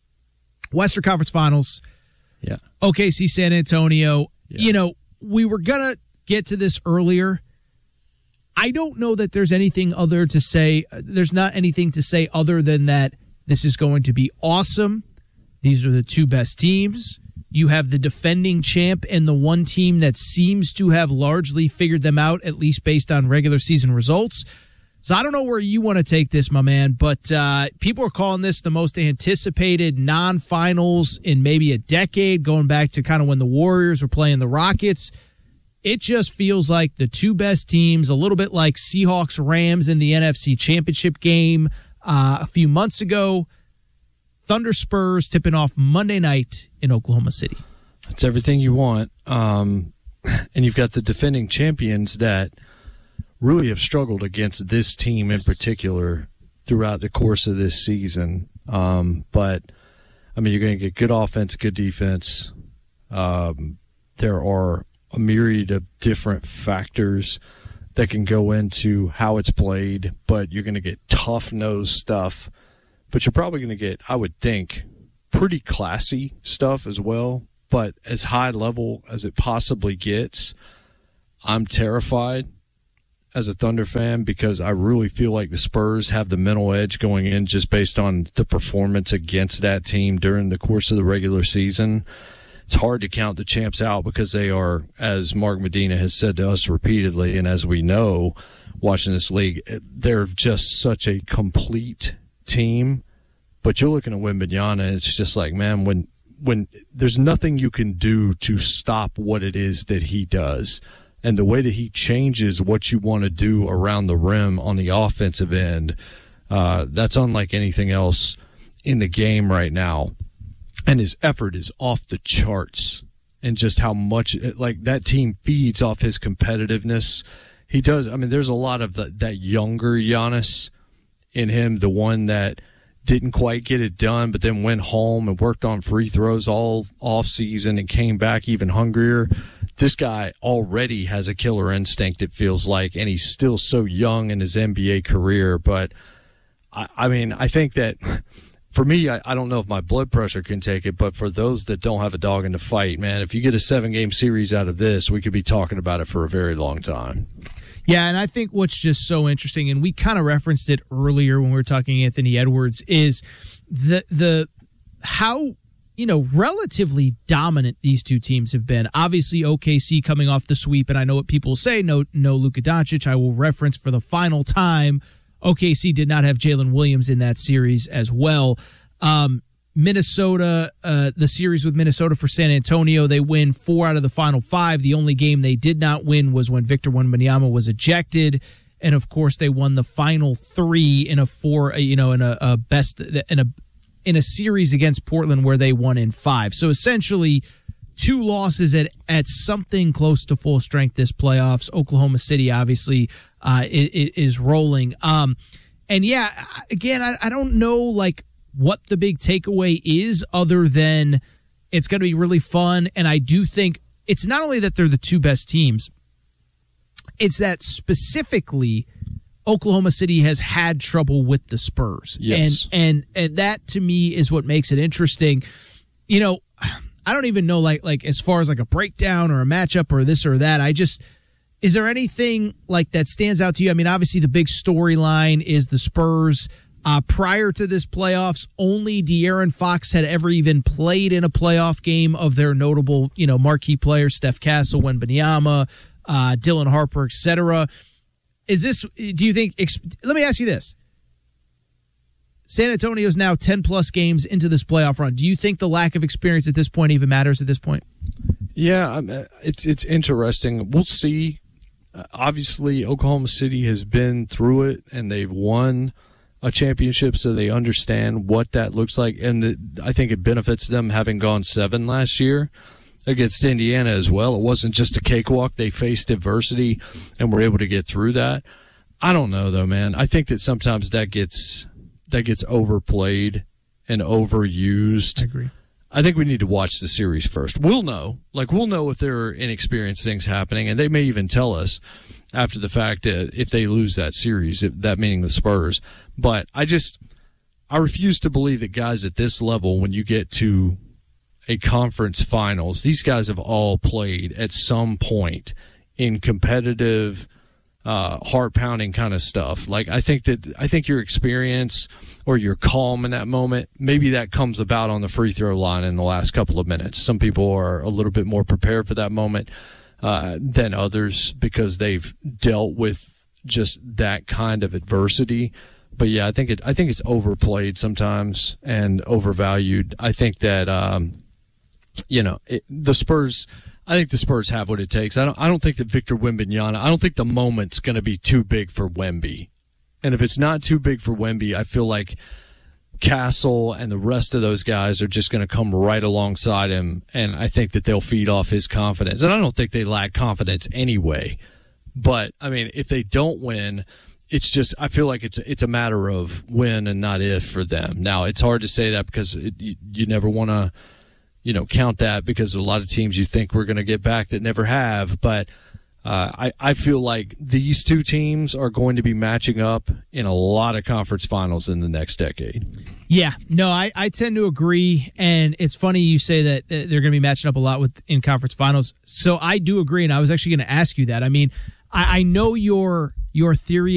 Western Conference Finals. Yeah. O K C San Antonio. Yeah. You know, we were going to get to this earlier. I don't know that there's anything other to say. There's not anything to say other than that this is going to be awesome. These are the two best teams. You have the defending champ and the one team that seems to have largely figured them out, at least based on regular season results. So I don't know where you want to take this, my man, but uh, people are calling this the most anticipated non-finals in maybe a decade, going back to kind of when the Warriors were playing the Rockets. It just feels like the two best teams, a little bit like Seahawks-Rams in the N F C Championship game uh, a few months ago. Thunder Spurs tipping off Monday night in Oklahoma City. It's everything you want. Um, and you've got the defending champions that really have struggled against this team in particular throughout the course of this season. Um, but, I mean, you're going to get good offense, good defense. Um, there are a myriad of different factors that can go into how it's played, but you're going to get tough-nosed stuff. But you're probably going to get, I would think, pretty classy stuff as well. But as high level as it possibly gets, I'm terrified as a Thunder fan because I really feel like the Spurs have the mental edge going in just based on the performance against that team during the course of the regular season. It's hard to count the champs out because they are, as Mark Medina has said to us repeatedly, and as we know, watching this league, they're just such a complete team. But you're looking at Wembanyama, and it's just like, man, when when there's nothing you can do to stop what it is that he does. And the way that he changes what you want to do around the rim on the offensive end, uh, that's unlike anything else in the game right now. And his effort is off the charts. And just how much, like, that team feeds off his competitiveness. He does, I mean, there's a lot of the, that younger Giannis in him, the one that didn't quite get it done, but then went home and worked on free throws all off season and came back even hungrier. This guy already has a killer instinct, it feels like, and he's still so young in his N B A career. But, I, I mean, I think that for me, I, I don't know if my blood pressure can take it, but for those that don't have a dog in the fight, man, if you get a seven-game series out of this, we could be talking about it for a very long time. Yeah, and I think what's just so interesting, and we kind of referenced it earlier when we were talking Anthony Edwards, is the the how – you know, relatively dominant these two teams have been. Obviously, O K C coming off the sweep, and I know what people say, no no Luka Doncic. I will reference for the final time, O K C did not have Jalen Williams in that series as well. Um, Minnesota, uh, the series with Minnesota for San Antonio, they win four out of the final five. The only game they did not win was when Victor Wembanyama was ejected. And, of course, they won the final three in a four, you know, in a, a best, in a in a series against Portland where they won in five. So essentially two losses at, at something close to full strength this playoffs. Oklahoma City obviously uh, is, is rolling. Um, and yeah, again, I, I don't know like what the big takeaway is other than it's going to be really fun. And I do think it's not only that they're the two best teams, it's that specifically Oklahoma City has had trouble with the Spurs. Yes. And, and, and that to me is what makes it interesting. You know, I don't even know like, like as far as like a breakdown or a matchup or this or that. I just, is there anything like that stands out to you? I mean, obviously the big storyline is the Spurs. Uh, prior to this playoffs, only De'Aaron Fox had ever even played in a playoff game of their notable, you know, marquee players, Steph Castle, Wembanyama, uh, Dylan Harper, et cetera. Is this, do you think, let me ask you this. San Antonio's now ten plus games into this playoff run. Do you think the lack of experience at this point even matters at this point? Yeah, it's it's interesting. We'll see. Uh, obviously, Oklahoma City has been through it, and they've won a championship, so they understand what that looks like. And it, I think it benefits them having gone seven last year against Indiana as well. It wasn't just a cakewalk. They faced adversity and were able to get through that. I don't know, though, man. I think that sometimes that gets that gets overplayed and overused. I agree. I think we need to watch the series first. We'll know. Like, we'll know if there are inexperienced things happening, and they may even tell us after the fact that if they lose that series, if, that meaning the Spurs. But I just – I refuse to believe that guys at this level, when you get to a conference finals, these guys have all played at some point in competitive – Uh, heart-pounding kind of stuff. Like, I think that I think your experience or your calm in that moment, maybe that comes about on the free throw line in the last couple of minutes. Some people are a little bit more prepared for that moment uh, than others because they've dealt with just that kind of adversity. But yeah, I think it. I think it's overplayed sometimes and overvalued. I think that um, you know it, the Spurs. I think the Spurs have what it takes. I don't I don't think that Victor Wembanyama, I don't think the moment's going to be too big for Wemby. And if it's not too big for Wemby, I feel like Castle and the rest of those guys are just going to come right alongside him, and I think that they'll feed off his confidence. And I don't think they lack confidence anyway. But, I mean, if they don't win, it's just I feel like it's it's a matter of when and not if for them. Now, it's hard to say that because it, you, you never want to you know, count that because a lot of teams you think we're going to get back that never have. But uh, I, I feel like these two teams are going to be matching up in a lot of conference finals in the next decade. Yeah, no, I, I tend to agree. And it's funny you say that they're going to be matching up a lot with in conference finals. So I do agree. And I was actually going to ask you that. I mean, I, I know your your theory